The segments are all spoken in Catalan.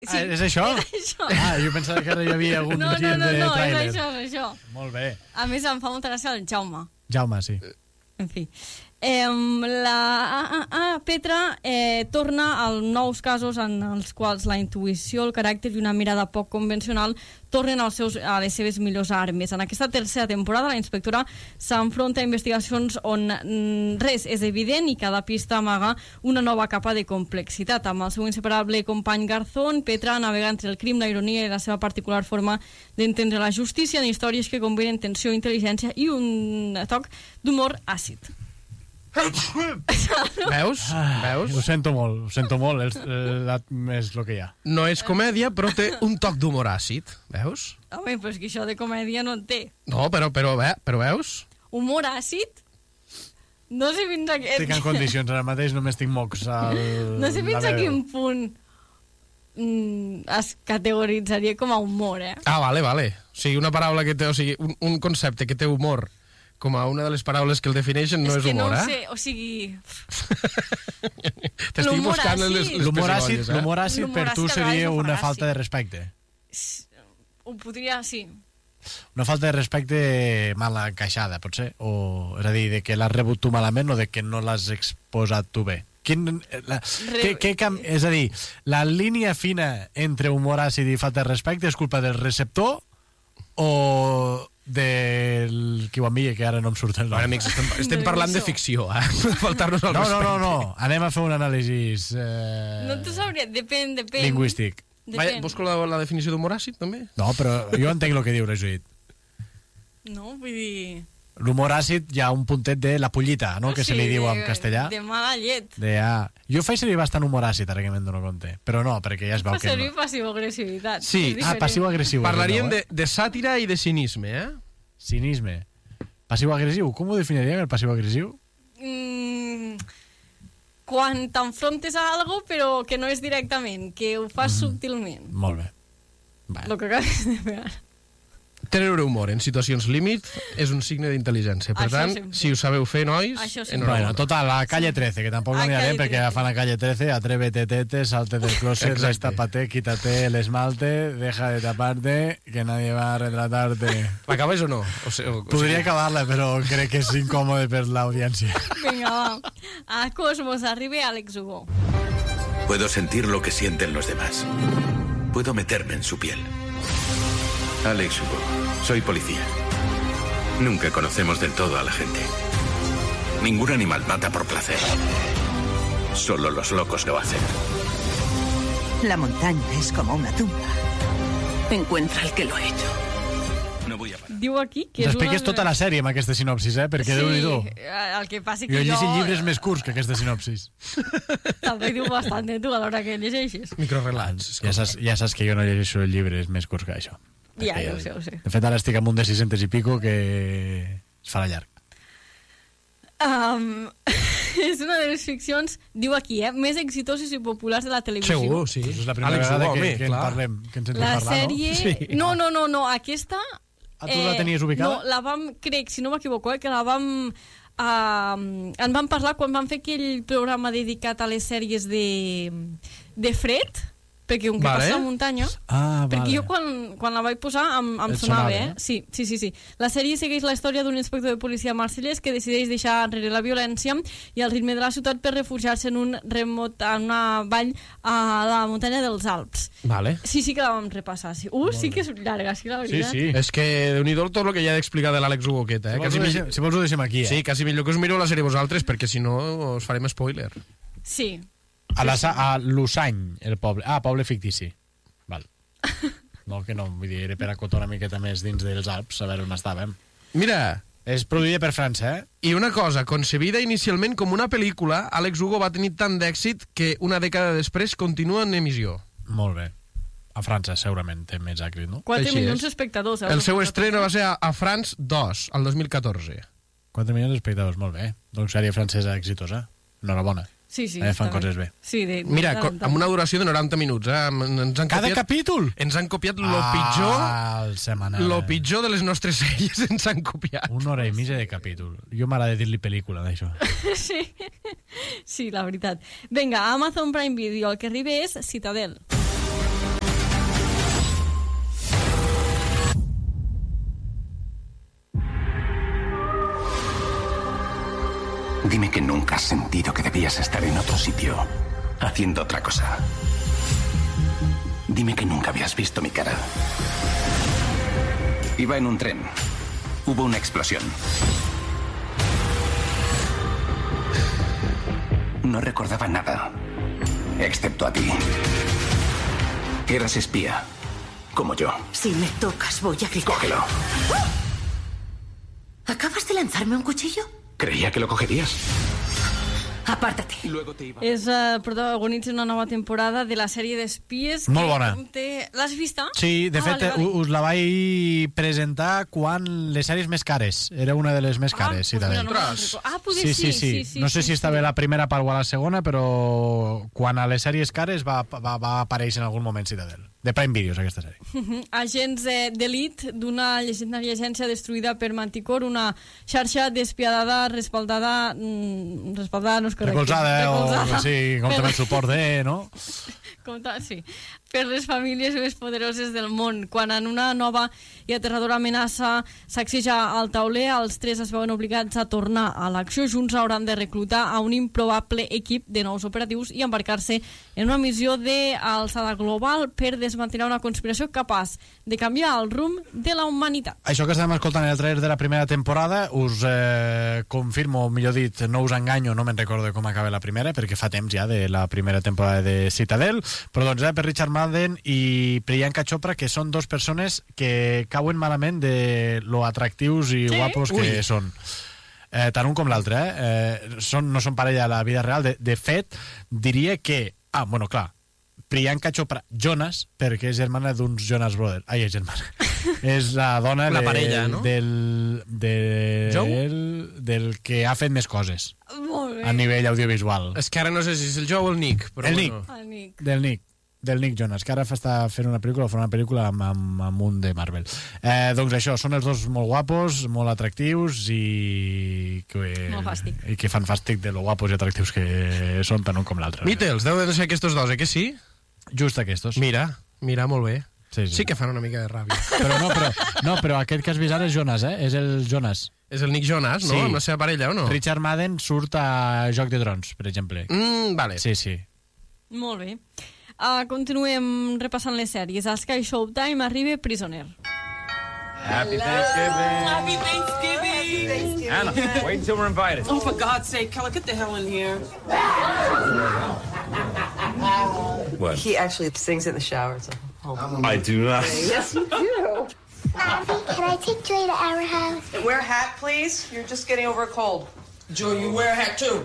Sí, és això? això. Jo pensava que ara hi havia algun gir de tràiler. és això. Molt bé. A més, em fa molta gràcia el Jaume. Jaume, sí. En fi. Petra torna als nous casos en els quals la intuïció, el caràcter i una mirada poc convencional tornen a les seves millors armes. En aquesta tercera temporada la inspectora s'enfronta a investigacions on res és evident i cada pista amaga una nova capa de complexitat. Amb el seu inseparable company Garzón, Petra navega entre el crim, la ironia i la seva particular forma d'entendre la justícia en històries que combinen tensió, intel·ligència i un toc d'humor àcid. Veus? Ho sento molt, és el que hi ha. No és comèdia, però té un toc d'humor àcid. Veus? Home, però és que això de comèdia no en té. No, però veus? Humor àcid? No sé fins a Estic en condicions, ara mateix només tinc mocs no sé fins a quin punt es categoritzaria com a humor, Vale. O sigui, una paraula que té, o sigui, un concepte que té humor com a una de les paraules que el defineixen no és humor, no sé, o sigui... T'estic buscant les pessigolles, L'humor àcid per tu seria una falta de respecte. Ho podria, sí. Una falta de respecte mal encaixada, potser? És a dir, de que l'has rebut tu malament o de que no l'has exposat tu bé? És a dir, la línia fina entre humor àcid i falta de respecte és culpa del receptor o del qui ho envia, que ara no em surt el nom. Bueno, amics, estem parlant de ficció, faltar-nos al respecte. No, anem a fer un anàlisi no t'ho sabria, depèn. Lingüístic. Busco la definició d'humor àcid, també? No, però jo entenc el que diu, Judit. No, vull dir... L'humor àcid hi ha un puntet de la pollita, no? Que se li diu en castellà. De mala llet. Jo faig servir bastant humor àcid, ara que me'n dono compte. Però no, perquè ja es veu que no. Fa servir passiu-agressivitat. Sí, passiu-agressiu. Parlaríem de sàtira i de cinisme, Cinisme. Passiu-agressiu. Com ho definiríem, el passiu-agressiu? Quan t'enfrontes a algo, però que no és directament, que ho fas subtilment. Molt bé. El que acabes de fer ara. Tenir humor en situacions límit és un signe d'intel·ligència. Per tant, si ho sabeu fer, nois, bueno, total, la calle 13, que tampoc no mirarem perquè fan a calle 13, atrévete, tete, salte del closet, destápate, quítate el esmalte, deja de taparte, que nadie va a retratarte. L'acabes o no? Podria acabar-la, però crec que és incòmode per l'audiència. Vinga, va. A Cosmos arriba Àlex Hugo. Puedo sentir lo que sienten los demás. Puedo meterme en su piel. Alex Hugo, soy policía. Nunca conocemos del todo a la gente. Ningún animal mata por placer. Solo los locos lo hacen. La montaña es como una tumba. Encuentra el que lo ha hecho. No voy a parar. Diu aquí que expliques tota la sèrie amb aquesta sinopsis, perquè Déu-n'hi-do. El que passa que jo he llegit llibres més curts que aquesta sinopsis. També diu bastant de tu a l'hora que llegeixes. Microrelats. Ja saps que jo no llegeixo llibres més curts que això. Ja, ho sé. De fet, ara estic amb un de 600 i pico que es farà llarg. És una de les ficcions, diu aquí, més exitoses i populars de la televisió. Segur, sí. És la primera vegada que en parlem, que ens sentim parlar, sèrie... no? Sí. No, aquesta... Tu la tenies ubicada? No, la vam, crec, si no m'equivoco, que la vam... en vam parlar quan vam fer aquell programa dedicat a les sèries de fred, perquè un que passa a la muntanya, perquè jo quan la vaig posar em sonava, Sí. La sèrie segueix la història d'un inspector de policia marsellès que decideix deixar enrere la violència i el ritme de la ciutat per refugiar-se en una vall a la muntanya dels Alps. Sí que la vam repassar. Sí que és llarga, sí, la veritat. Sí. És que déu-n'hi-do tot el que hi ha d'explicar de l'Àlex Hugo aquest, Si vols ho deixem aquí, Sí, quasi millor que us mireu la sèrie vosaltres, perquè si no us farem spoiler. Sí. A Lusany, el poble. Poble fictici. Val. No, que no, vull dir, era per acotar una miqueta més dins dels Alps, a veure on estàvem. Mira... És produïda per França, I una cosa, concebida inicialment com una pel·lícula, Àlex Hugo va tenir tant d'èxit que una dècada després continua en emissió. Molt bé. A França, segurament, té més èxit, no? 4 milions d'espectadors. El seu estreno va ser a France 2, al 2014. 4 milions d'espectadors, molt bé. Doncs sèrie francesa exitosa. Enhorabona. Sí, fan coses bé. Sí, mira, amb una duració de 90 minuts. Cada capítol? Ens han copiat lo pitjor de les nostres sèries, ens han copiat. 1 hora i mitja de capítol. Jo m'agrada dir-li pel·lícula, d'això. Sí, la veritat. Vinga, Amazon Prime Video, el que arriba és Citadel. Dime que nunca has sentido que debías estar en otro sitio, haciendo otra cosa. Dime que nunca habías visto mi cara. Iba en un tren. Hubo una explosión. No recordaba nada, excepto a ti. Eras espía, como yo. Si me tocas, voy a gritar. Cógelo. ¿Acabas de lanzarme un cuchillo? Creía que lo cogerías. Apártate. Protagonitza una nova temporada de la sèrie d'espies. Molt bona. L'has vista? Sí, de fet, us la vaig presentar quan les sèries més cares. Era una de les més cares. Sí. No sé si estava la primera part o a la segona, però quan a les sèries cares va aparèixer en algun moment Citadel. De Prime Videos, aquesta sèrie. Agents d'elit d'una llegendària agència destruïda per Manticore, una xarxa despiadada respaldada no és correcte. Recolzada, o sí, com també el suport de, no? Sí, per les famílies més poderoses del món. Quan en una nova i aterradora amenaça sacseja al tauler, els tres es veuen obligats a tornar a l'acció. Junts hauran de reclutar a un improbable equip de nous operatius i embarcar-se en una missió d'alçada global per desmantellar una conspiració capaç de canviar el rumb de la humanitat. Això que estem escoltant en el trailer de la primera temporada us confirmo, millor dit, no us enganyo, no me'n recordo com acaba la primera, perquè fa temps ja de la primera temporada de Citadel, però doncs per Richard Madden i Priyanka Chopra, que són dos persones que cauen malament de lo atractius i guapos que són. Tant un com l'altre, no són parella a la vida real. De fet, diria que... bueno, clar, Priyanka Chopra Jonas, perquè és germana d'uns Jonas Brothers. Ai, és germana. És la dona la parella, no? del que ha fet més coses a nivell audiovisual. És que ara no sé si és el Joe o el Nick. Però el Nick. Del Nick Jonas, que ara està fent una pel·lícula, o farà una pel·lícula amb un de Marvel. Doncs això, són els dos molt guapos, molt atractius i que fan fàstic de lo guapos i atractius que són tant un com l'altre. Mittels, deu de ser aquests dos, que sí? Just aquests. Mira, molt bé. Sí que fan una mica de ràbia. Però aquest que has vist ara és Jonas, és el Jonas. És el Nick Jonas, no? Sí. Amb la seva parella, o no? Richard Madden surt a Joc de Trons, per exemple. Vale. Sí. Molt bé. Continuem repassant les sèries. A Sky Showtime arriba Prisoner. Happy Thanksgiving. Happy Thanksgiving. Anna, wait until we're invited. Oh, for God's sake, Keller, get the hell in here. What? He actually sings in the shower. So. I do not. Yes, you do. Abby, can I take Joy to our house? Wear a hat, please. You're just getting over a cold. Joy, you wear a hat, too.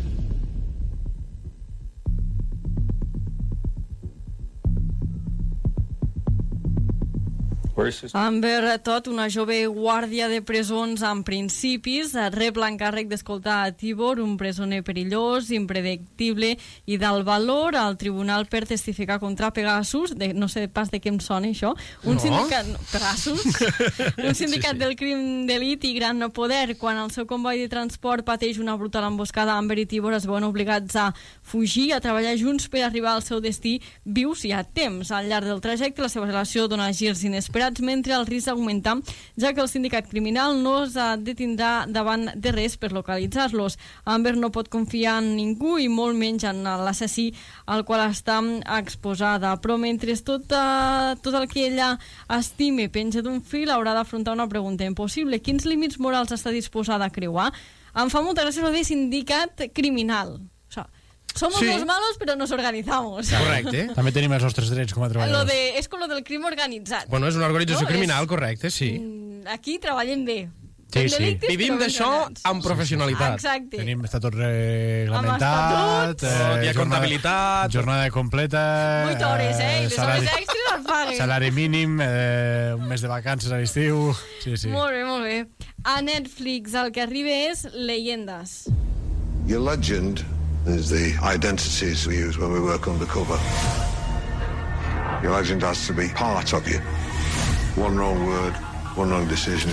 Amber Todd, una jove guàrdia de presons amb principis, rep l'encàrrec d'escoltar a Tibor, un presoner perillós, impredictible i d'alt valor, al tribunal per testificar contra Pegasus. No sé pas de què em sona això. Pegasus? Un sindicat del crim d'elit i gran poder. Quan el seu comboi de transport pateix una brutal emboscada, Amber i Tibor es veuen obligats a fugir, a treballar junts per arribar al seu destí vius i a temps. Al llarg del trajecte, la seva relació dona girs inesperats, mentre el risc augmenta, ja que el sindicat criminal no es detindrà davant de res per localitzar-los. Amber no pot confiar en ningú i molt menys en l'assassí al qual està exposada. Però mentre tot el que ella estime penja d'un fil, haurà d'afrontar una pregunta impossible. Quins límits morals està disposada a creuar? Em fa molta gràcia de sindicat criminal. Somos los malos, pero nos organizamos. Correcte. També tenim els nostres drets com a treballadors. És com lo del crim organitzat. Bueno, és una organització criminal, correcte, sí. Aquí treballem bé. Sí. Vivim d'això amb professionalitat. Exacte. Està tot reglamentat. Hi ha comptabilitat. Jornada completa. 8 hores, i les hores extres les paguen. Salari mínim, un mes de vacances a l'estiu. Sí. Molt bé. A Netflix el que arriba és Leyendas. Your legend is the identities we use when we work undercover. Your legend has to be part of you. One wrong word, one wrong decision,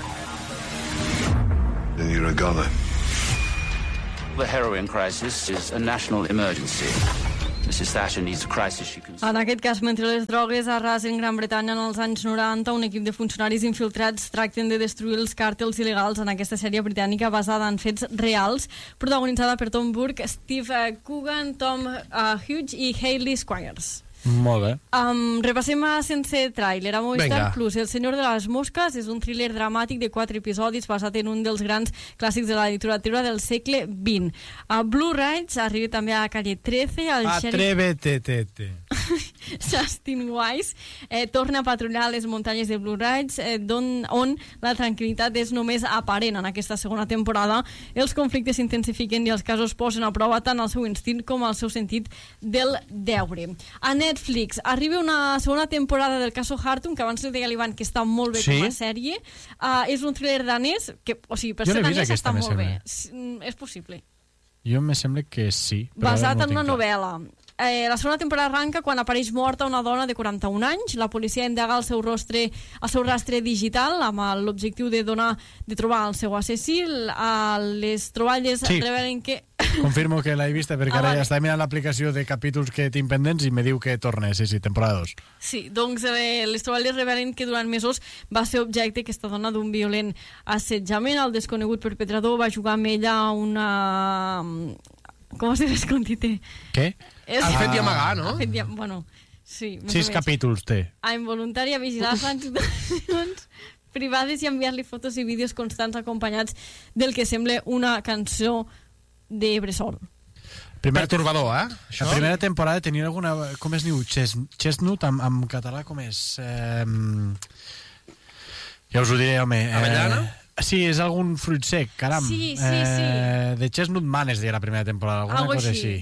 and you're a goner. The heroin crisis is a national emergency. Mrs. Thatcher needs a crisis she can... En aquest cas, mentre les drogues arrasen Gran Bretanya en els anys 90, un equip de funcionaris infiltrats tracten de destruir els càrtels il·legals en aquesta sèrie britànica basada en fets reals, protagonitzada per Tom Burke, Steve Coogan, Tom Hughes i Hayley Squires. Molt bé. Repassem sense tràiler a Movistar Plus. El senyor de les mosques és un thriller dramàtic de 4 episodis basat en un dels grans clàssics de la literatura del segle XX. A Blue Ridge arriba també a Calle 13. Atrévete. Justin Wise torna a patrullar les muntanyes de Blue Ridge, on la tranquil·litat és només aparent. En aquesta segona temporada els conflictes s'intensifiquen i els casos posen a prova tant el seu instint com el seu sentit del deure. A Netflix arriba una segona temporada del caso Hartung, que abans li deia a l'Ivan que està molt bé com a sèrie. És un thriller danès que, o sigui, per ser danès està molt bé. És possible. Jo me sembla que sí. Basat en una novel·la. La segona temporada arranca quan apareix morta una dona de 41 anys. La policia indaga el seu rastre digital amb l'objectiu de trobar el seu assassí. Les troballes revelen que... Confirmo que l'he vista perquè ara ja està mirant l'aplicació de capítols que tinc pendents i me diu que torna, sí, temporada 2. Sí, doncs les troballes revelen que durant mesos va ser objecte aquesta dona d'un violent assetjament. El desconegut perpetrador va jugar amb ella una... Com se descontite? Què? El fet i amagar, no? Bueno, sí. 6 capítols té. A involuntària vigilar les situacions privades i enviar-li fotos i vídeos constants acompanyats del que sembla una cançó de bressol. Perturbador, eh? La primera temporada tenia alguna... Com es diu? Chestnut, en català com és? Ja us ho diré, home. Avellana? Sí, és algun fruit sec, caram. Sí. De Chestnut Man es deia la primera temporada, alguna cosa així.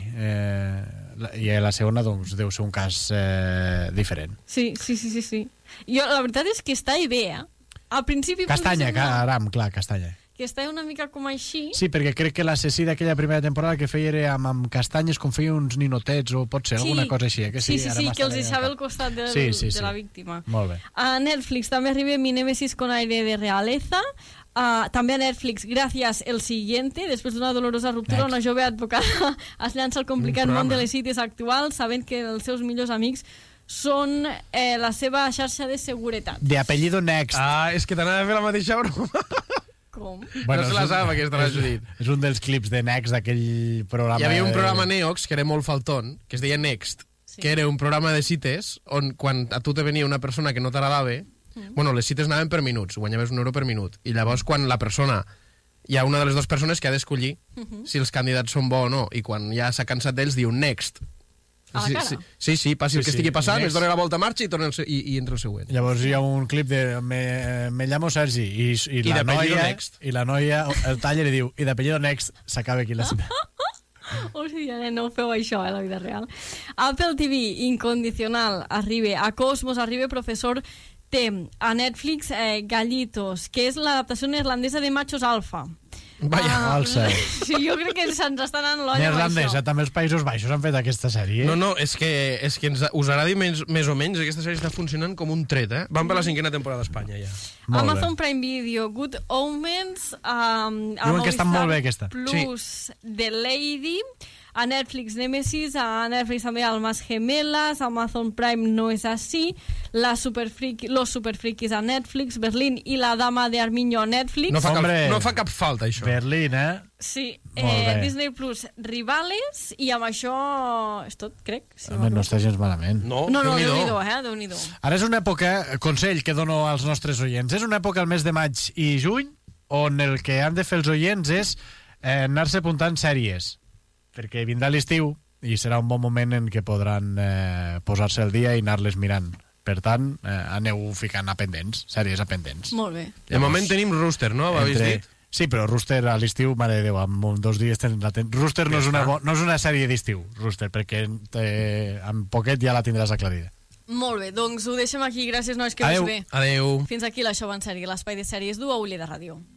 I la segona, doncs, deu ser un cas diferent. Sí. Jo, la veritat és que està bé, eh? Al principi... Castanya, caram, clar, castanya. Que està una mica com així. Sí, perquè crec que l'assassí d'aquella primera temporada que feia era amb castanyes, com feia uns ninotets, o pot ser alguna cosa així. Sí, que els deixava al costat de la víctima. Molt bé. A Netflix també arriba Mi Némesis con aire de realeza. També a Netflix, Gracias el siguiente. Després d'una dolorosa ruptura, una jove advocada es llança al complicat món de les cites actuals, sabent que els seus millors amics són la seva xarxa de seguretat. De apellido Next. És que t'anava a fer la mateixa broma. Com? Bueno, no se la sap, aquesta l'ha Judit. És un dels clips de Next, d'aquell programa... Hi havia un programa Neox, que era molt faltón, que es deia Next, que era un programa de cites on quan a tu te venia una persona que no t'agradava, bueno, les cites anaven per minuts, guanyaves €1 per minut, i llavors quan la persona... Hi ha una de les dues persones que ha d'escollir si els candidats són bons o no, i quan ja s'ha cansat d'ells diu Next. Sí, passi el que estigui passant, es dona la volta a marxa i entra el següent. Llavors hi ha un clip de me llamo Sergi i la noia el talla i diu i d'apellido Next s'acaba aquí la cita. Hòstia, no ho feu això a la vida real. Apple TV Incondicional arriba, a Cosmos arriba Professor T, a Netflix Gallitos, que és l'adaptació neerlandesa de Machos Alfa. Sí, jo crec que se'ns està anant l'olla. Neerlandesa, també els Països Baixos han fet aquesta sèrie. No, és que us agradi més o menys, aquesta sèrie està funcionant com un tret, eh? Van per la 5a temporada d'Espanya, ja. Amazon Prime Video, Good Omens, a Movistar Plus, The Lady, a Netflix Nemesis, a Netflix també Almas Gemelas, Amazon Prime No es así, Los Superfriquis a Netflix, Berlín i La Dama de Armiño a Netflix. No fa cap falta, això. Berlín, Sí, Disney Plus Rivales, i amb això és tot, crec. No està gens malament. No, Déu-n'hi-do. Ara és una època, consell que dono als nostres oients, és una època al mes de maig i juny on el que han de fer els oients és anar-se apuntant sèries, perquè vindrà l'estiu i serà un bon moment en què podran posar-se al dia i anar-les mirant. Per tant, aneu ficant a pendents, sèries a pendents. Molt bé. De moment tenim Rooster, no? Ho habéis dit? Sí, però Rooster a l'estiu, mare de Déu, amb 2 dies tens la Rooster no és una sèrie d'estiu, Rooster, perquè en poquet ja la tindràs aclarida. Molt bé, doncs ho deixem aquí. Gràcies, nois, que us bé. Adéu. Fins aquí la Xou en sèrie, l'espai de sèries d'UA Uller de Ràdio.